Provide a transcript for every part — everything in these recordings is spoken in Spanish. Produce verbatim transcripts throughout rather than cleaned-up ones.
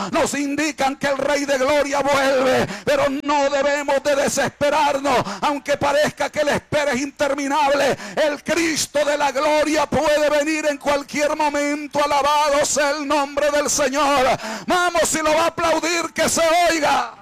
nos indican que el Rey de Gloria vuelve. Pero no debemos de desesperarnos, aunque parezca que la espera es interminable. El Cristo de la gloria puede venir en cualquier momento. Alabado sea el nombre del Señor. Vamos, si lo va a aplaudir, que se oiga.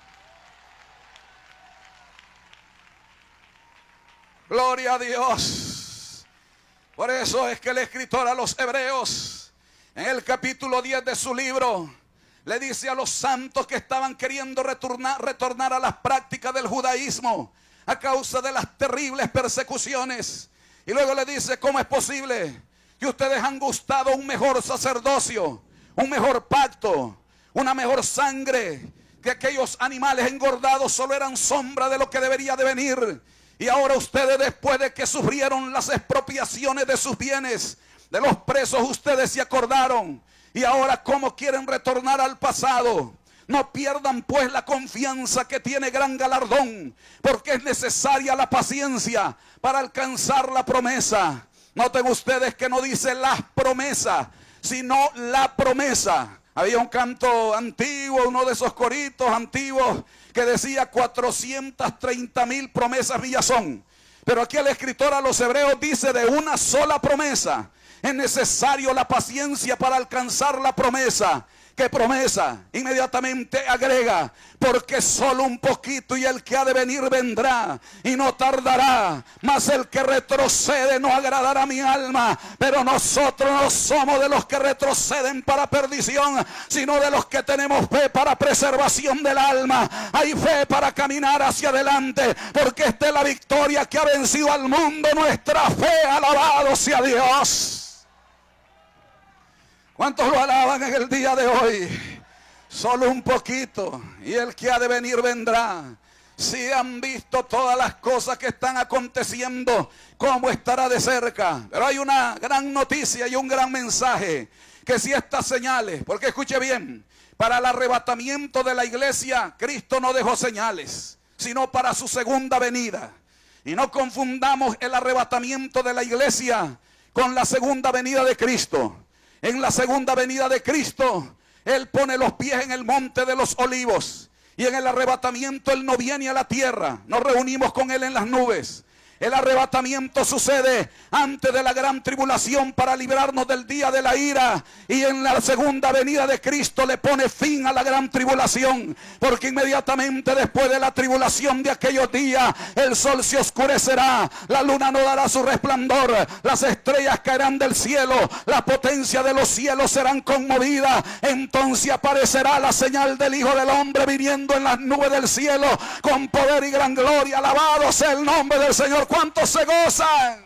Gloria a Dios. Por eso es que el escritor a los Hebreos, en el capítulo diez de su libro, le dice a los santos que estaban queriendo retornar, retornar a las prácticas del judaísmo a causa de las terribles persecuciones. Y luego le dice: ¿cómo es posible que ustedes han gustado un mejor sacerdocio, un mejor pacto, una mejor sangre? Que aquellos animales engordados solo eran sombra de lo que debería de venir. Y ahora ustedes, después de que sufrieron las expropiaciones de sus bienes, de los presos, ustedes se acordaron. Y ahora, ¿cómo quieren retornar al pasado? No pierdan pues la confianza, que tiene gran galardón, porque es necesaria la paciencia para alcanzar la promesa. Noten ustedes que no dice las promesas, sino la promesa. Había un canto antiguo, uno de esos coritos antiguos, que decía cuatrocientas treinta mil promesas mías son. Pero aquí el escritor a los Hebreos dice de una sola promesa. Es necesario la paciencia para alcanzar la promesa. ¿Qué promesa? Inmediatamente agrega: porque solo un poquito y el que ha de venir vendrá y no tardará, mas el que retrocede no agradará a mi alma. Pero nosotros no somos de los que retroceden para perdición, sino de los que tenemos fe para preservación del alma. Hay fe para caminar hacia adelante, porque esta es la victoria que ha vencido al mundo, nuestra fe. Alabado sea Dios. ¿Cuántos lo alaban en el día de hoy? Solo un poquito y el que ha de venir vendrá. Si han visto todas las cosas que están aconteciendo, ¿cómo estará de cerca? Pero hay una gran noticia y un gran mensaje, que si estas señales, porque escuche bien, para el arrebatamiento de la iglesia, Cristo no dejó señales, sino para su segunda venida. Y no confundamos el arrebatamiento de la iglesia con la segunda venida de Cristo. En la segunda venida de Cristo, Él pone los pies en el monte de los olivos. Y en el arrebatamiento Él no viene a la tierra. Nos reunimos con Él en las nubes. El arrebatamiento sucede antes de la gran tribulación para librarnos del día de la ira. Y en la segunda venida de Cristo le pone fin a la gran tribulación. Porque inmediatamente después de la tribulación de aquellos días, el sol se oscurecerá, la luna no dará su resplandor, las estrellas caerán del cielo, la potencia de los cielos serán conmovidas. Entonces aparecerá la señal del Hijo del Hombre viniendo en las nubes del cielo con poder y gran gloria. Alabado sea el nombre del Señor. ¿Cuántos se gozan?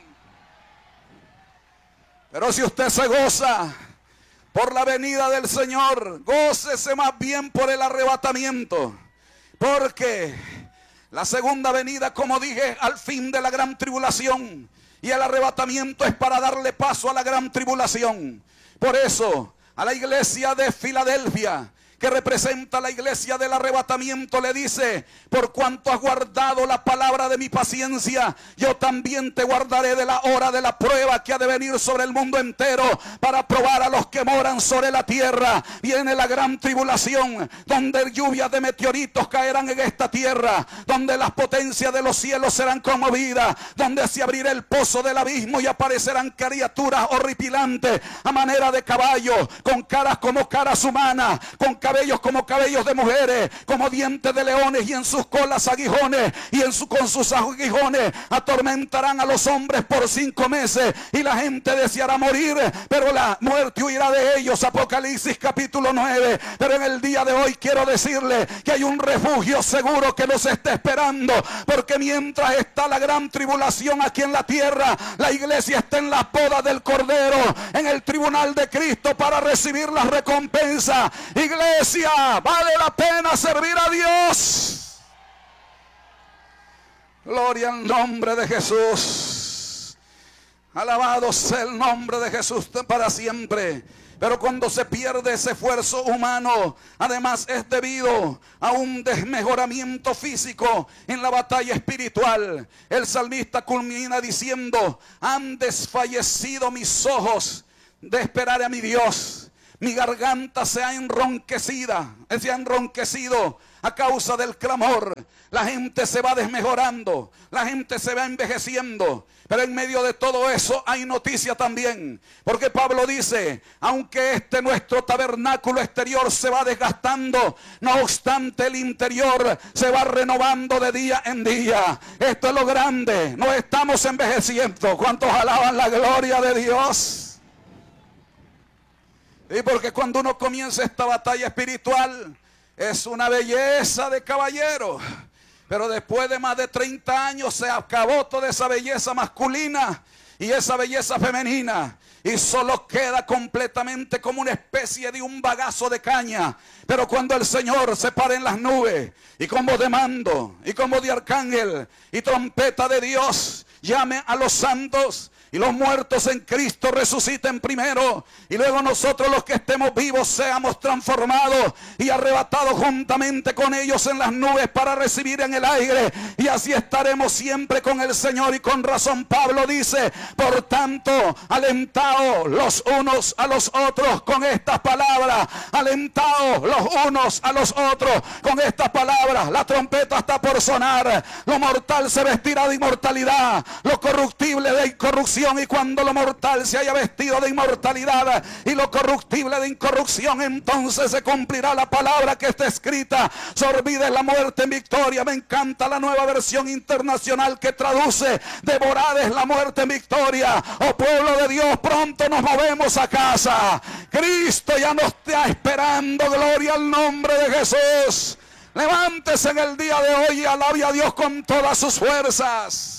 Pero si usted se goza por la venida del Señor, gócese más bien por el arrebatamiento. Porque la segunda venida, como dije, al fin de la gran tribulación, y el arrebatamiento es para darle paso a la gran tribulación. Por eso, a la iglesia de Filadelfia, que representa la iglesia del arrebatamiento, le dice: por cuanto has guardado la palabra de mi paciencia, yo también te guardaré de la hora de la prueba que ha de venir sobre el mundo entero, para probar a los que moran sobre la tierra. Viene la gran tribulación, donde lluvias de meteoritos caerán en esta tierra, donde las potencias de los cielos serán conmovidas, donde se abrirá el pozo del abismo y aparecerán criaturas horripilantes a manera de caballos, con caras como caras humanas, con cabellos como cabellos de mujeres, como dientes de leones, y en sus colas aguijones, y en su, con sus aguijones atormentarán a los hombres por cinco meses, y la gente deseará morir, pero la muerte huirá de ellos. Apocalipsis capítulo nueve. Pero en el día de hoy quiero decirle que hay un refugio seguro que nos está esperando, porque mientras está la gran tribulación aquí en la tierra, la iglesia está en las bodas del Cordero, en el tribunal de Cristo, para recibir las recompensas. Iglesia, vale la pena servir a Dios. Gloria al nombre de Jesús. Alabado sea el nombre de Jesús para siempre. Pero cuando se pierde ese esfuerzo humano, además es debido a un desmejoramiento físico en la batalla espiritual. El salmista culmina diciendo: han desfallecido mis ojos de esperar a mi Dios. Mi garganta se ha enronquecida, se ha enronquecido a causa del clamor. La gente se va desmejorando, la gente se va envejeciendo. Pero en medio de todo eso hay noticia también. Porque Pablo dice, aunque este nuestro tabernáculo exterior se va desgastando, no obstante el interior se va renovando de día en día. Esto es lo grande, no estamos envejeciendo. ¿Cuántos alaban la gloria de Dios? Y porque cuando uno comienza esta batalla espiritual, es una belleza de caballero. Pero después de más de treinta años se acabó toda esa belleza masculina y esa belleza femenina. Y solo queda completamente como una especie de un bagazo de caña. Pero cuando el Señor se para en las nubes y con voz de mando y con voz de arcángel y trompeta de Dios, llame a los santos y los muertos en Cristo resuciten primero, y luego nosotros los que estemos vivos seamos transformados y arrebatados juntamente con ellos en las nubes para recibir en el aire, y así estaremos siempre con el Señor. Y con razón Pablo dice, por tanto, alentaos los unos a los otros con estas palabras, alentaos los unos a los otros con estas palabras. La trompeta está por sonar, lo mortal se vestirá de inmortalidad, lo corruptible de incorrupción. Y cuando lo mortal se haya vestido de inmortalidad y lo corruptible de incorrupción, entonces se cumplirá la palabra que está escrita: sorbida es la muerte en victoria. Me encanta la nueva versión internacional que traduce: devorada es la muerte en victoria. Oh pueblo de Dios, pronto nos movemos a casa. Cristo ya nos está esperando. Gloria al nombre de Jesús. Levántese en el día de hoy y alabe a Dios con todas sus fuerzas.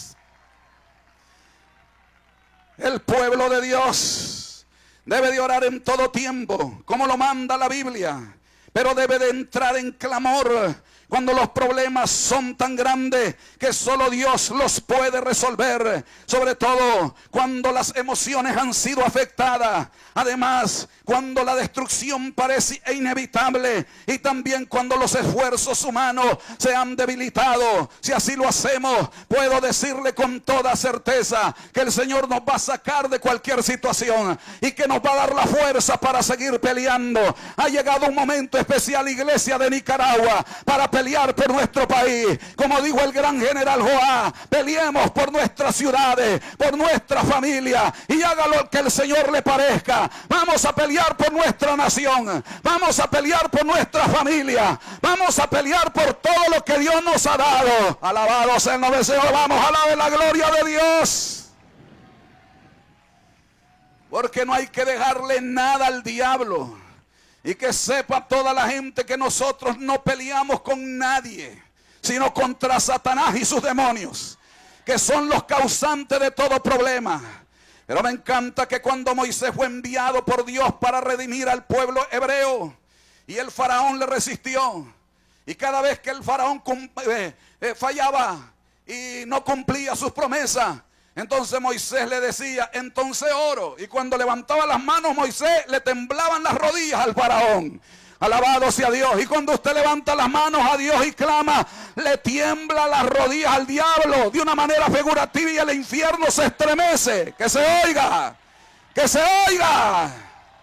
El pueblo de Dios debe de orar en todo tiempo, como lo manda la Biblia, pero debe de entrar en clamor cuando los problemas son tan grandes que solo Dios los puede resolver. Sobre todo cuando las emociones han sido afectadas. Además, cuando la destrucción parece inevitable. Y también cuando los esfuerzos humanos se han debilitado. Si así lo hacemos, puedo decirle con toda certeza que el Señor nos va a sacar de cualquier situación y que nos va a dar la fuerza para seguir peleando. Ha llegado un momento especial, Iglesia de Nicaragua, para pelear por nuestro país. Como dijo el gran general Joá, peleemos por nuestras ciudades, por nuestra familia, y haga lo que el Señor le parezca. Vamos a pelear por nuestra nación, vamos a pelear por nuestra familia, vamos a pelear por todo lo que Dios nos ha dado. Alabado sea el nombre del Señor. Vamos a alabar la gloria de Dios, porque no hay que dejarle nada al diablo. Y que sepa toda la gente que nosotros no peleamos con nadie, sino contra Satanás y sus demonios, que son los causantes de todo problema. Pero me encanta que cuando Moisés fue enviado por Dios para redimir al pueblo hebreo, y el faraón le resistió, y cada vez que el faraón eh, eh, fallaba y no cumplía sus promesas, entonces Moisés le decía, entonces oro. Y cuando levantaba las manos Moisés, le temblaban las rodillas al faraón. Alabado sea Dios. Y cuando usted levanta las manos a Dios y clama, le tiembla las rodillas al diablo de una manera figurativa, y el infierno se estremece. Que se oiga, que se oiga.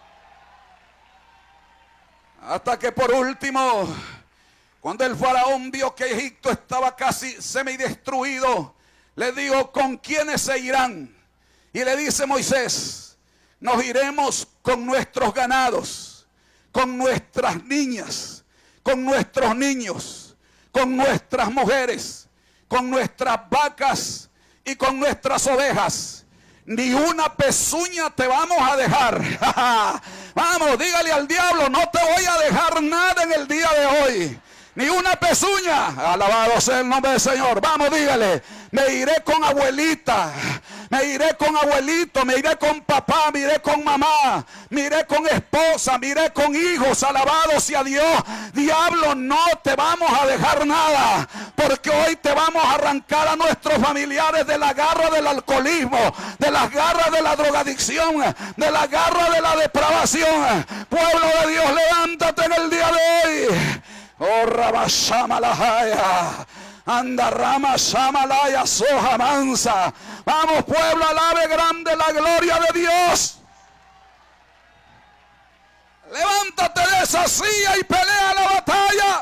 Hasta que por último, cuando el faraón vio que Egipto estaba casi semidestruido, le digo, ¿con quiénes se irán? Y le dice Moisés, nos iremos con nuestros ganados, con nuestras niñas, con nuestros niños, con nuestras mujeres, con nuestras vacas y con nuestras ovejas. Ni una pezuña te vamos a dejar. Vamos, dígale al diablo, no te voy a dejar nada en el día de hoy. Ni una pezuña. Alabado sea el nombre del Señor. Vamos, dígale. Me iré con abuelita, me iré con abuelito, me iré con papá, me iré con mamá, me iré con esposa, me iré con hijos. Alabado sea Dios. Diablo, no te vamos a dejar nada, porque hoy te vamos a arrancar a nuestros familiares de la garra del alcoholismo, de las garras de la drogadicción, de la garra de la depravación. Pueblo de Dios, levántate en el día de hoy. Oh, Rabashama Lahaya. Anda rama samalaya soja mansa. Vamos pueblo, alabe grande la gloria de Dios. Levántate de esa silla y pelea la batalla.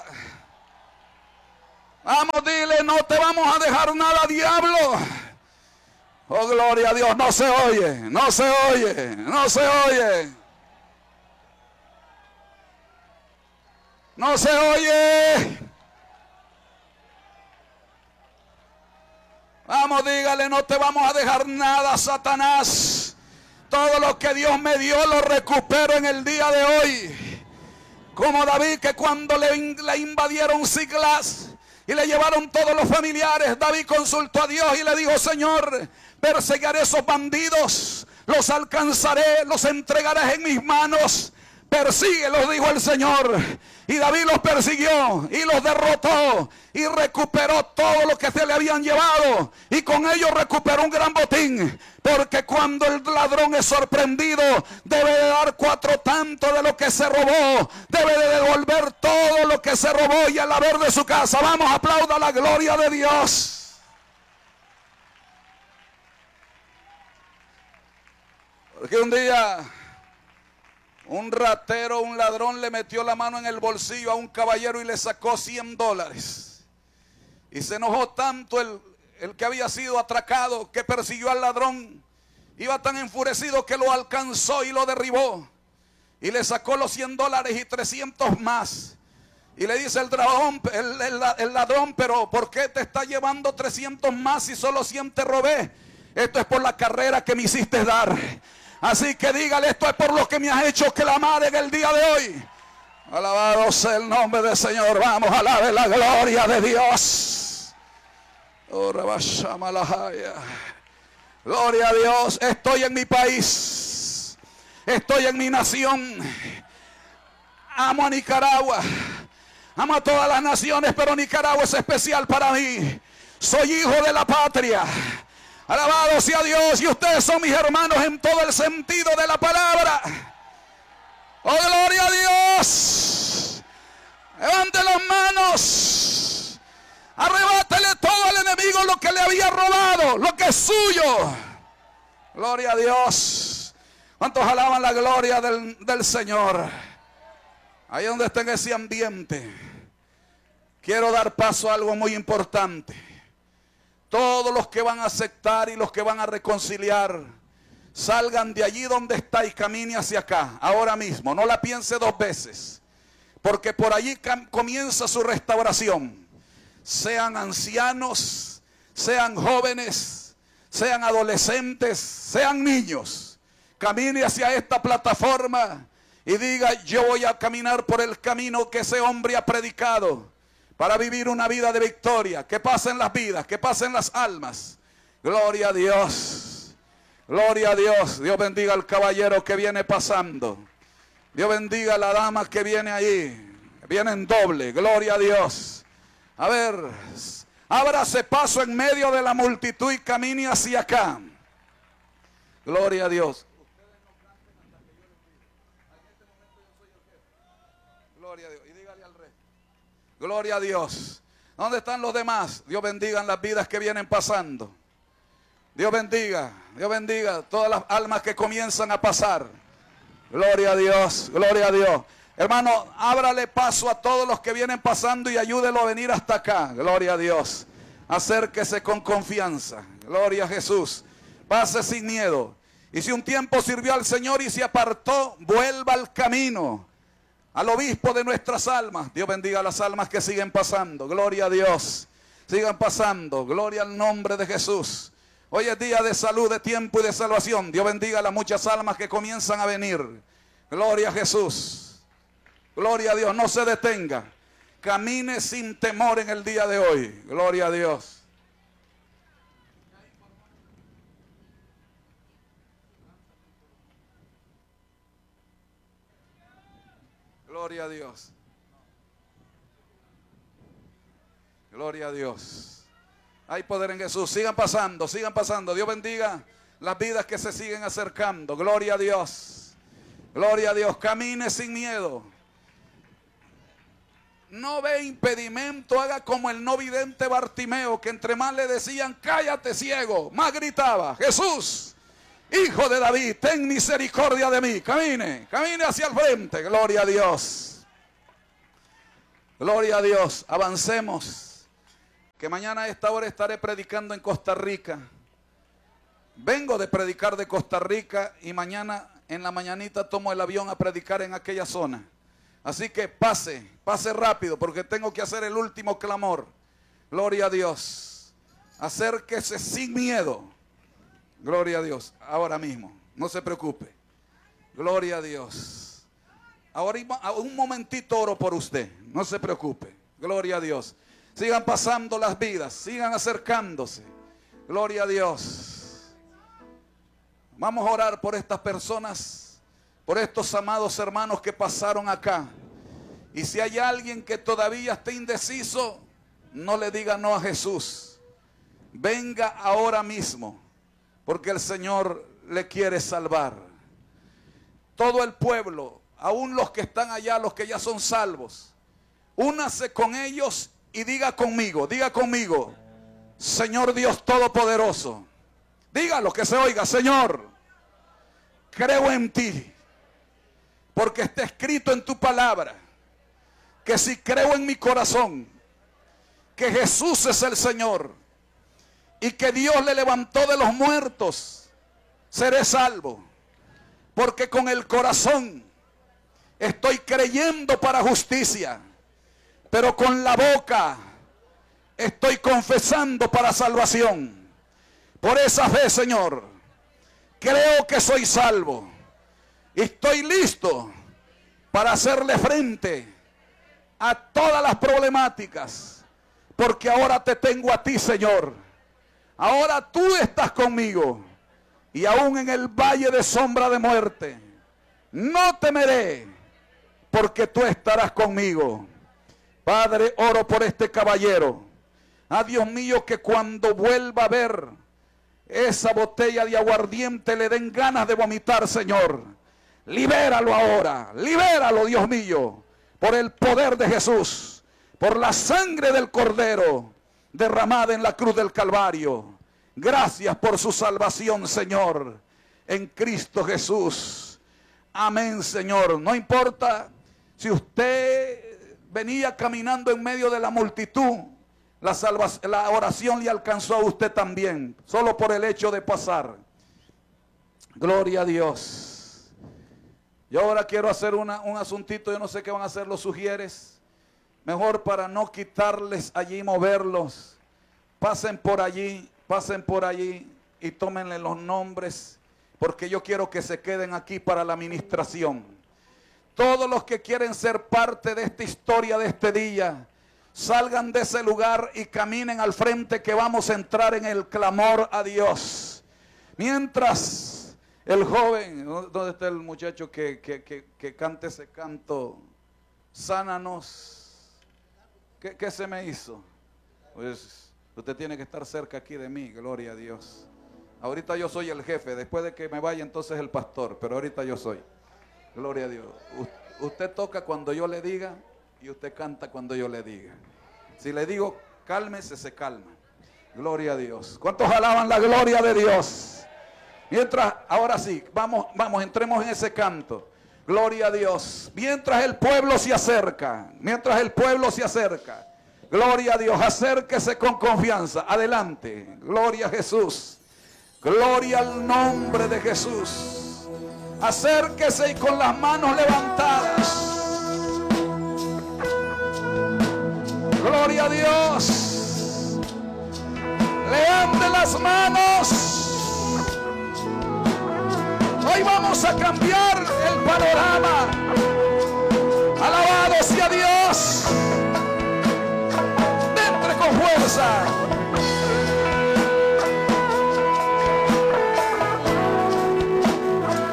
Vamos, dile, no te vamos a dejar nada, diablo. Oh, gloria a Dios. No se oye, no se oye, no se oye. No se oye. Vamos, dígale, no te vamos a dejar nada, Satanás. Todo lo que Dios me dio lo recupero en el día de hoy. Como David, que cuando le, le invadieron Siglas y le llevaron todos los familiares, David consultó a Dios y le dijo: Señor, perseguiré esos bandidos, los alcanzaré, los entregaré en mis manos. Persíguelos, dijo el Señor. Y David los persiguió y los derrotó y recuperó todo lo que se le habían llevado, y con ello recuperó un gran botín. Porque cuando el ladrón es sorprendido, debe de dar cuatro tantos de lo que se robó, debe de devolver todo lo que se robó y el haber de su casa. Vamos, aplauda la gloria de Dios. Porque un día un ratero, un ladrón, le metió la mano en el bolsillo a un caballero y le sacó cien dólares. Y se enojó tanto el, el que había sido atracado, que persiguió al ladrón. Iba tan enfurecido que lo alcanzó y lo derribó. Y le sacó los cien dólares y trescientos más. Y le dice el, dragón, el, el, el ladrón: pero ¿por qué te está llevando trescientos más si solo cien te robé? Esto es por la carrera que me hiciste dar. Así que dígale: esto es por lo que me has hecho clamar en el día de hoy. Alabado sea el nombre del Señor. Vamos, alabe la gloria de Dios. Oh, gloria a Dios. Estoy en mi país, estoy en mi nación. Amo a Nicaragua, amo a todas las naciones, pero Nicaragua es especial para mí. Soy hijo de la patria. Alabado sea Dios. Y ustedes son mis hermanos en todo el sentido de la palabra. Oh, gloria a Dios. Levante las manos. Arrebátele todo al enemigo lo que le había robado, lo que es suyo. Gloria a Dios. ¿Cuántos alaban la gloria del, del Señor? Ahí donde está en ese ambiente, quiero dar paso a algo muy importante. Todos los que van a aceptar y los que van a reconciliar, salgan de allí donde está y camine hacia acá, ahora mismo. No la piense dos veces, porque por allí comienza su restauración. Sean ancianos, sean jóvenes, sean adolescentes, sean niños. Camine hacia esta plataforma y diga: yo voy a caminar por el camino que ese hombre ha predicado, para vivir una vida de victoria. Que pasen las vidas, que pasen las almas. Gloria a Dios. Gloria a Dios. Dios bendiga al caballero que viene pasando. Dios bendiga a la dama que viene ahí. Vienen doble. Gloria a Dios. A ver, ábrase paso en medio de la multitud y camine hacia acá. Gloria a Dios. Gloria a Dios. Y dígale al rey. Gloria a Dios. ¿Dónde están los demás? Dios bendiga las vidas que vienen pasando. Dios bendiga, Dios bendiga todas las almas que comienzan a pasar. Gloria a Dios, gloria a Dios. Hermano, ábrale paso a todos los que vienen pasando y ayúdelo a venir hasta acá. Gloria a Dios. Acérquese con confianza. Gloria a Jesús. Pase sin miedo. Y si un tiempo sirvió al Señor y se apartó, vuelva al camino. Al obispo de nuestras almas. Dios bendiga a las almas que siguen pasando. Gloria a Dios. Sigan pasando. Gloria al nombre de Jesús. Hoy es día de salud, de tiempo y de salvación. Dios bendiga a las muchas almas que comienzan a venir. Gloria a Jesús. Gloria a Dios. No se detenga. Camine sin temor en el día de hoy. Gloria a Dios. Gloria a Dios. Gloria a Dios. Hay poder en Jesús. Sigan pasando, sigan pasando. Dios bendiga las vidas que se siguen acercando. Gloria a Dios. Gloria a Dios. Camine sin miedo. No ve impedimento. Haga como el no vidente Bartimeo, que entre más le decían cállate ciego, más gritaba Jesús. Hijo de David, ten misericordia de mí. Camine, camine hacia el frente. Gloria a Dios. Gloria a Dios. Avancemos. Que mañana a esta hora estaré predicando en Costa Rica. Vengo de predicar de Costa Rica y mañana en la mañanita tomo el avión a predicar en aquella zona. Así que pase, pase rápido porque tengo que hacer el último clamor. Gloria a Dios. Acérquese sin miedo. Gloria a Dios. Ahora mismo. No se preocupe. Gloria a Dios. Ahora un momentito oro por usted. No se preocupe. Gloria a Dios. Sigan pasando las vidas. Sigan acercándose. Gloria a Dios. Vamos a orar por estas personas, por estos amados hermanos que pasaron acá. Y si hay alguien que todavía esté indeciso, no le diga no a Jesús. Venga ahora mismo, porque el Señor le quiere salvar. Todo el pueblo, aún los que están allá, los que ya son salvos, únase con ellos y diga conmigo, diga conmigo, Señor Dios Todopoderoso. Dígalo, que se oiga. Señor, creo en ti, porque está escrito en tu palabra, que si creo en mi corazón, que Jesús es el Señor, y que Dios le levantó de los muertos, seré salvo, porque con el corazón estoy creyendo para justicia, pero con la boca estoy confesando para salvación. Por esa fe, Señor, creo que soy salvo y estoy listo para hacerle frente a todas las problemáticas, porque ahora te tengo a ti, Señor. Ahora tú estás conmigo y aún en el valle de sombra de muerte no temeré, porque tú estarás conmigo. Padre, oro por este caballero. Ah, Dios mío, que cuando vuelva a ver esa botella de aguardiente le den ganas de vomitar, Señor. Libéralo ahora, libéralo, Dios mío, por el poder de Jesús, por la sangre del Cordero derramada en la cruz del Calvario. Gracias por su salvación, Señor, en Cristo Jesús. Amén, Señor. No importa si usted venía caminando en medio de la multitud, La, salvación, la oración le alcanzó a usted también, solo por el hecho de pasar. Gloria a Dios. Yo ahora quiero hacer una, un asuntito, yo no sé qué van a hacer los sugieres. Mejor para no quitarles allí, moverlos. Pasen por allí, pasen por allí y tómenle los nombres, porque yo quiero que se queden aquí para la administración. Todos los que quieren ser parte de esta historia de este día, salgan de ese lugar y caminen al frente, que vamos a entrar en el clamor a Dios. Mientras el joven, ¿dónde está el muchacho que, que, que, que cante ese canto? Sánanos. ¿Qué, qué se me hizo? Pues usted tiene que estar cerca aquí de mí, gloria a Dios. Ahorita yo soy el jefe, después de que me vaya entonces el pastor, pero ahorita yo soy. Gloria a Dios. U- usted toca cuando yo le diga y usted canta cuando yo le diga. Si le digo cálmese, se calma. Gloria a Dios. ¿Cuántos alaban la gloria de Dios? Mientras, ahora sí, vamos, vamos, entremos en ese canto. Gloria a Dios. Mientras el pueblo se acerca, mientras el pueblo se acerca. Gloria a Dios, acérquese con confianza. Adelante. Gloria a Jesús. Gloria al nombre de Jesús. Acérquese y con las manos levantadas. Gloria a Dios. Levante las manos. Hoy vamos a cambiar el panorama. Alabado sea Dios. Entre con fuerza.